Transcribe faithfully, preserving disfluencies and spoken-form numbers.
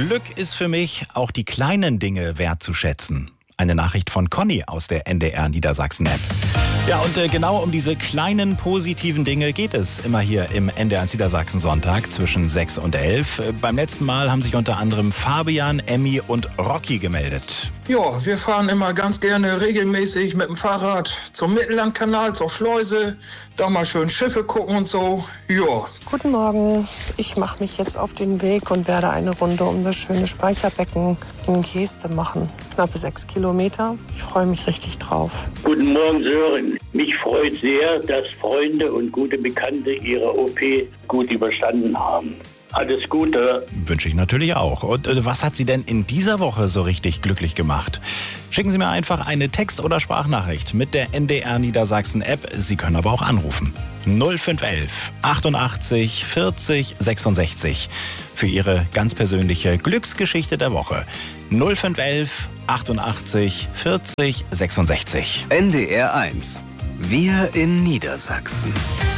Glück ist für mich, auch die kleinen Dinge wertzuschätzen. Eine Nachricht von Conny aus der N D R Niedersachsen-App. Ja, und äh, genau um diese kleinen positiven Dinge geht es immer hier im N D R Niedersachsen Sonntag zwischen sechs und elf. Äh, beim letzten Mal haben sich unter anderem Fabian, Emmy und Rocky gemeldet. Ja, wir fahren immer ganz gerne regelmäßig mit dem Fahrrad zum Mittellandkanal, zur Schleuse, da mal schön Schiffe gucken und so. Ja. Guten Morgen, ich mache mich jetzt auf den Weg und werde eine Runde um das schöne Speicherbecken in Geeste machen. Knappe sechs Kilometer. Ich freue mich richtig drauf. Guten Morgen, Sören. Mich freut sehr, dass Freunde und gute Bekannte ihre O P gut überstanden haben. Alles Gute. Wünsche ich natürlich auch. Und äh, was hat Sie denn in dieser Woche so richtig glücklich gemacht? Schicken Sie mir einfach eine Text- oder Sprachnachricht mit der N D R Niedersachsen-App. Sie können aber auch anrufen. null fünf elf achtundachtzig vierzig sechsundsechzig für Ihre ganz persönliche Glücksgeschichte der Woche. null fünf elf achtundachtzig vierzig sechsundsechzig. N D R eins. Wir in Niedersachsen.